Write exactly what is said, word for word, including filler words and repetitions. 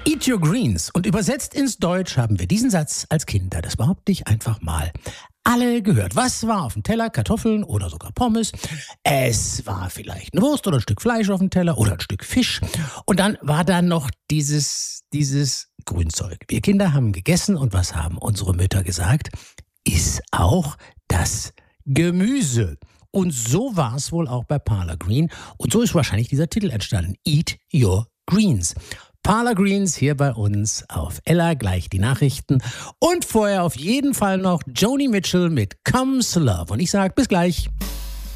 Eat your greens. Und übersetzt ins Deutsch haben wir diesen Satz als Kinder, das behaupte ich einfach mal, alle gehört. Was war auf dem Teller? Kartoffeln oder sogar Pommes. Es war vielleicht eine Wurst oder ein Stück Fleisch auf dem Teller oder ein Stück Fisch. Und dann war da noch dieses, dieses Grünzeug. Wir Kinder haben gegessen und was haben unsere Mütter gesagt? Ist auch das Gemüse. Und so war es wohl auch bei Parlor Green. Und so ist wahrscheinlich dieser Titel entstanden. Eat your greens. Parlor Greens hier bei uns auf Ella, gleich die Nachrichten. Und vorher auf jeden Fall noch Joni Mitchell mit Comes Love. Und ich sage bis gleich.